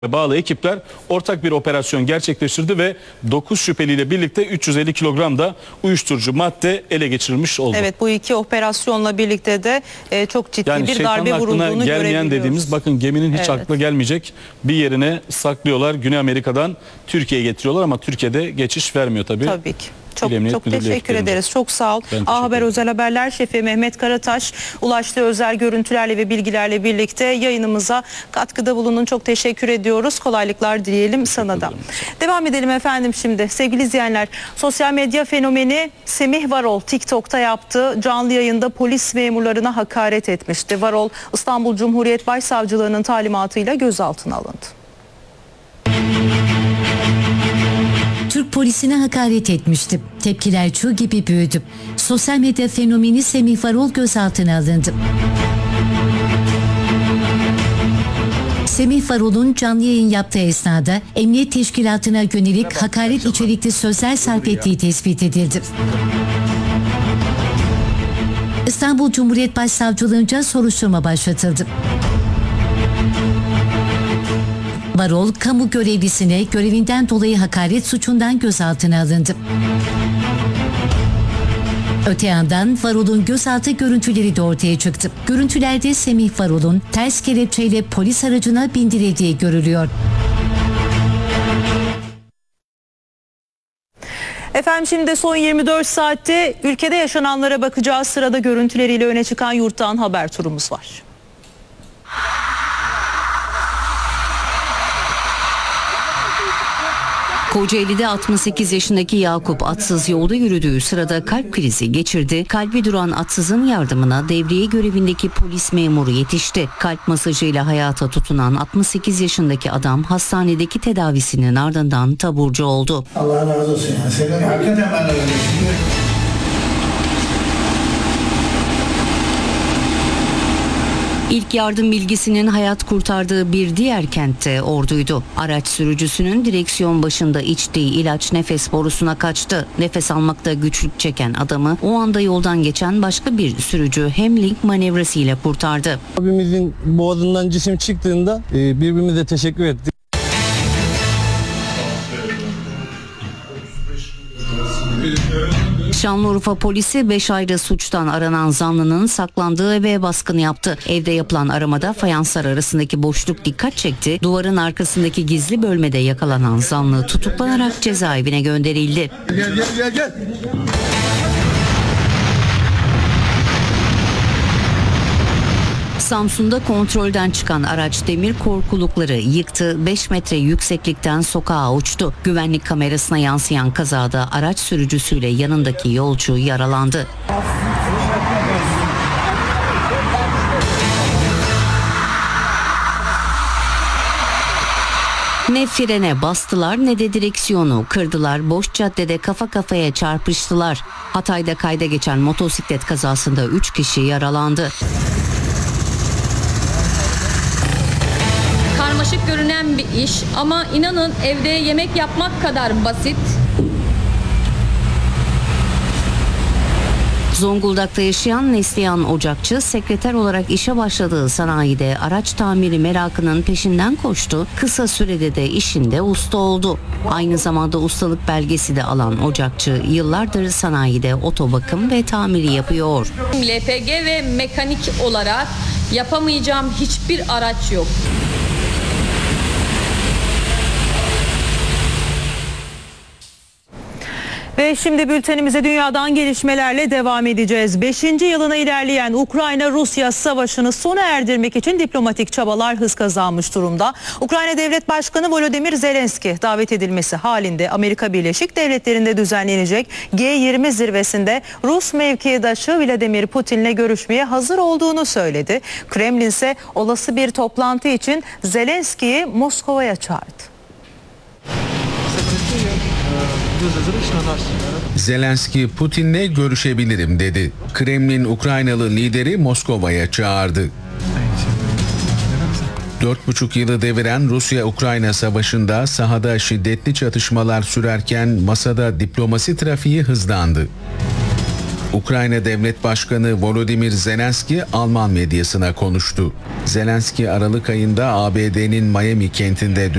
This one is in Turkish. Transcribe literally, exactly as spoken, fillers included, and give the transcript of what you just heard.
bağlı ekipler ortak bir operasyon gerçekleştirdi ve dokuz şüpheliyle birlikte üç yüz elli kilogram da uyuşturucu madde ele geçirilmiş oldu. Evet, bu iki operasyonla birlikte de e, çok ciddi yani bir darbe vurulduğunu gelmeyen görebiliyoruz. dediğimiz, bakın geminin hiç Evet. akla gelmeyecek bir yerine saklıyorlar. Güney Amerika'dan Türkiye'ye getiriyorlar ama Türkiye'de geçiş vermiyor tabii. Tabii ki. Çok, Emniyet çok Müdürlüğü teşekkür ekiplerinde. ederiz. Çok sağ ol. A Haber Özel Haberler Şefi Mehmet Karataş ulaştığı özel görüntülerle ve bilgilerle birlikte yayınımıza katkıda bulunun. Çok teşekkür ediyoruz. Kolaylıklar dileyelim sana da. Devam edelim efendim şimdi. Sevgili izleyenler, sosyal medya fenomeni Semih Varol TikTok'ta yaptığı canlı yayında polis memurlarına hakaret etmişti. Varol, İstanbul Cumhuriyet Başsavcılığı'nın talimatıyla gözaltına alındı. Türk polisine hakaret etmişti. Tepkiler çığ gibi büyüdü. Sosyal medya fenomeni Semih Varol gözaltına alındı. Semih Varol'un canlı yayın yaptığı esnada emniyet teşkilatına yönelik hakaret içerikli sözler sarf ettiği tespit edildi. İstanbul Cumhuriyet Başsavcılığınca soruşturma başlatıldı. Varol, kamu görevlisine görevinden dolayı hakaret suçundan gözaltına alındı. Öte yandan Varol'un gözaltı görüntüleri de ortaya çıktı. Görüntülerde Semih Varol'un ters kelepçeyle polis aracına bindirildiği görülüyor. Efendim şimdi de son yirmi dört saatte ülkede yaşananlara bakacağız. Sırada görüntüleriyle öne çıkan yurttan haber turumuz var. Kocaeli'de altmış sekiz yaşındaki Yakup atsız yolda yürüdüğü sırada kalp krizi geçirdi. Kalbi duran atsızın yardımına devriye görevindeki polis memuru yetişti. Kalp masajıyla hayata tutunan altmış sekiz yaşındaki adam hastanedeki tedavisinin ardından taburcu oldu. Allah razı olsun. Yani. Senin hakikaten ben öyle. İlk yardım bilgisinin hayat kurtardığı bir diğer kentte Ordu'ydu. Araç sürücüsünün direksiyon başında içtiği ilaç nefes borusuna kaçtı. Nefes almakta güçlük çeken adamı o anda yoldan geçen başka bir sürücü hemlink manevrasıyla kurtardı. Abimizin boğazından cisim çıktığında birbirimize teşekkür ettik. Şanlıurfa polisi beş ayrı suçtan aranan zanlının saklandığı eve baskını yaptı. Evde yapılan aramada fayanslar arasındaki boşluk dikkat çekti. Duvarın arkasındaki gizli bölmede yakalanan zanlı tutuklanarak cezaevine gönderildi. Gel gel gel gel. Samsun'da kontrolden çıkan araç demir korkulukları yıktı, beş metre yükseklikten sokağa uçtu. Güvenlik kamerasına yansıyan kazada araç sürücüsüyle yanındaki yolcu yaralandı. Ne frene bastılar ne de direksiyonu kırdılar. Boş caddede kafa kafaya çarpıştılar. Hatay'da kayda geçen motosiklet kazasında üç kişi yaralandı. Karmaşık görünen bir iş ama inanın evde yemek yapmak kadar basit. Zonguldak'ta yaşayan Neslihan Ocakçı, sekreter olarak işe başladığı sanayide araç tamiri merakının peşinden koştu. Kısa sürede de işinde usta oldu. Aynı zamanda ustalık belgesi de alan Ocakçı, yıllardır sanayide otobakım ve tamiri yapıyor. L P G ve mekanik olarak yapamayacağım hiçbir araç yok. Ve şimdi bültenimize dünyadan gelişmelerle devam edeceğiz. Beşinci yılına ilerleyen Ukrayna-Rusya savaşını sona erdirmek için diplomatik çabalar hız kazanmış durumda. Ukrayna Devlet Başkanı Volodymyr Zelenski davet edilmesi halinde Amerika Birleşik Devletleri'nde düzenlenecek G yirmi zirvesinde Rus mevkidaşı Vladimir Putin'le görüşmeye hazır olduğunu söyledi. Kremlin ise olası bir toplantı için Zelenski'yi Moskova'ya çağırdı. Zelenski Putin'le görüşebilirim dedi. Kremlin Ukraynalı lideri Moskova'ya çağırdı. Dört buçuk yılı deviren Rusya-Ukrayna savaşında sahada şiddetli çatışmalar sürerken masada diplomasi trafiği hızlandı. Ukrayna Devlet Başkanı Volodymyr Zelenski Alman medyasına konuştu. Zelenski Aralık ayında A B D'nin Miami kentinde